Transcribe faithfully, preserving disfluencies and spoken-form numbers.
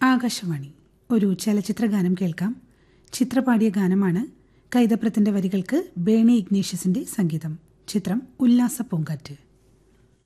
ആകാശവാണി. ഒരു ചലച്ചിത്ര ഗാനം കേൾക്കാം. ചിത്രപാടിയ ഗാനമാണ്. കൈതപ്രത്തിന്റെ വരികൾക്ക് ബേണി ഇഗ്നേഷ്യസിന്റെ സംഗീതം. ചിത്രം ഉല്ലാസ പൂങ്കാറ്റ്.